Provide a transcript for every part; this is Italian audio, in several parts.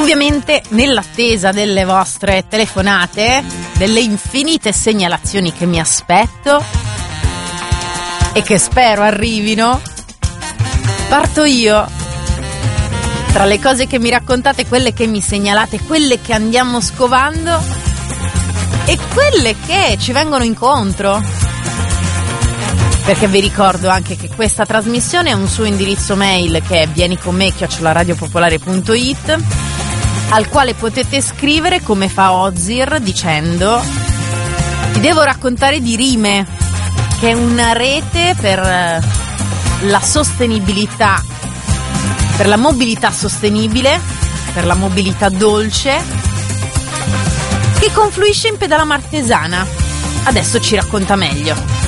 Ovviamente nell'attesa delle vostre telefonate, delle infinite segnalazioni che mi aspetto e che spero arrivino, parto io. Tra le cose che mi raccontate, quelle che mi segnalate, quelle che andiamo scovando e quelle che ci vengono incontro. Perché vi ricordo anche che questa trasmissione ha un suo indirizzo mail che è vienicome@radiopopolare.it, al quale potete scrivere come fa Ozir dicendo: ti devo raccontare di Rime, che è una rete per la sostenibilità, per la mobilità sostenibile, per la mobilità dolce, che confluisce in Pedala Martesana. Adesso ci racconta meglio.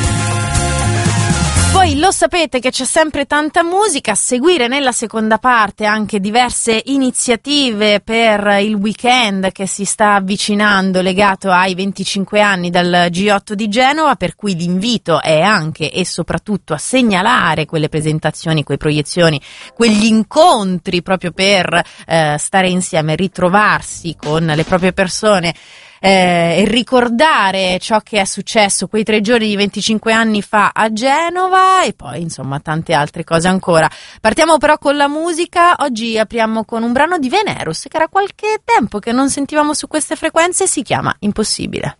Poi lo sapete che c'è sempre tanta musica, a seguire nella seconda parte anche diverse iniziative per il weekend che si sta avvicinando legato ai 25 anni dal G8 di Genova, per cui l'invito è anche e soprattutto a segnalare quelle presentazioni, quelle proiezioni, quegli incontri proprio per stare insieme, ritrovarsi con le proprie persone e ricordare ciò che è successo quei 3 giorni di 25 anni fa a Genova e poi insomma tante altre cose ancora. Partiamo però con la musica. Oggi apriamo con un brano di Venerus che era qualche tempo che non sentivamo su queste frequenze, si chiama Impossibile.